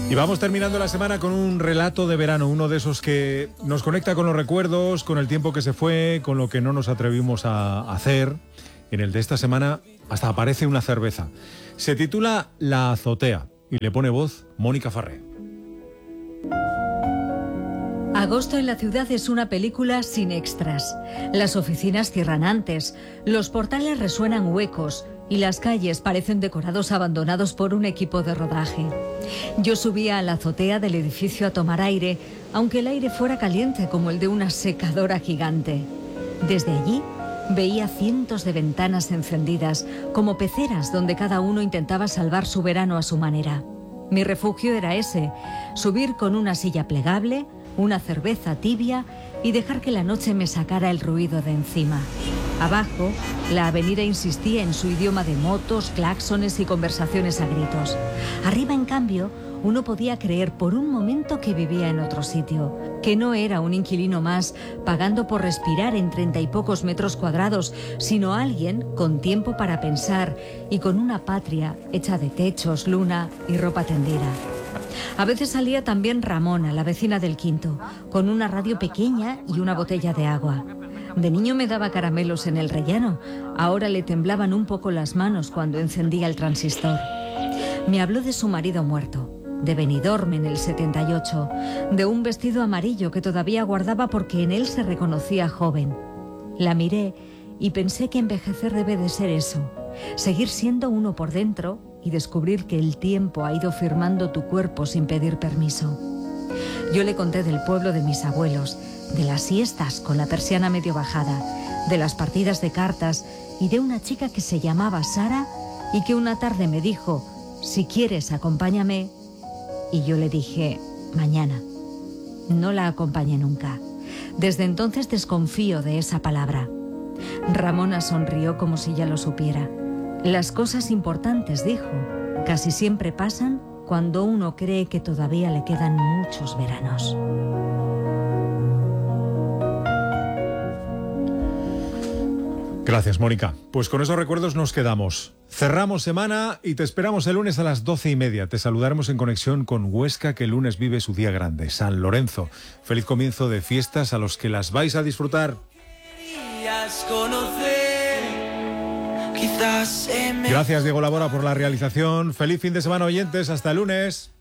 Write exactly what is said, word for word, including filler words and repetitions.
Y vamos terminando la semana con un relato de verano, uno de esos que nos conecta con los recuerdos, con el tiempo que se fue, con lo que no nos atrevimos a hacer. En el de esta semana hasta aparece una cerveza. Se titula La azotea y le pone voz Mónica Farré. Agosto en la ciudad es una película sin extras. Las oficinas cierran antes, los portales resuenan huecos y las calles parecen decorados abandonados por un equipo de rodaje. Yo subía a la azotea del edificio a tomar aire, aunque el aire fuera caliente como el de una secadora gigante. Desde allí veía cientos de ventanas encendidas, como peceras donde cada uno intentaba salvar su verano a su manera. Mi refugio era ese, subir con una silla plegable, una cerveza tibia y dejar que la noche me sacara el ruido de encima. Abajo, la avenida insistía en su idioma de motos, claxones y conversaciones a gritos. Arriba, en cambio, uno podía creer por un momento que vivía en otro sitio, que no era un inquilino más pagando por respirar en treinta y pocos metros cuadrados, sino alguien con tiempo para pensar y con una patria hecha de techos, luna y ropa tendida. A veces salía también Ramona, la vecina del quinto, con una radio pequeña y una botella de agua. De niño me daba caramelos en el rellano, ahora le temblaban un poco las manos cuando encendía el transistor. Me habló de su marido muerto, de Benidorm en el setenta y ocho, de un vestido amarillo que todavía guardaba porque en él se reconocía joven. La miré y pensé que envejecer debe de ser eso, seguir siendo uno por dentro y descubrir que el tiempo ha ido firmando tu cuerpo sin pedir permiso. Yo le conté del pueblo de mis abuelos, de las siestas con la persiana medio bajada, de las partidas de cartas y de una chica que se llamaba Sara y que una tarde me dijo, si quieres acompáñame, y yo le dije, mañana. No la acompañé nunca. Desde entonces desconfío de esa palabra. Ramona sonrió como si ya lo supiera. Las cosas importantes, dijo, casi siempre pasan cuando uno cree que todavía le quedan muchos veranos. Gracias, Mónica. Pues con esos recuerdos nos quedamos. Cerramos semana y te esperamos el lunes a las doce y media. Te saludaremos en conexión con Huesca, que el lunes vive su día grande, San Lorenzo. Feliz comienzo de fiestas a los que las vais a disfrutar. Gracias, Diego Labora, por la realización. Feliz fin de semana, oyentes. Hasta el lunes.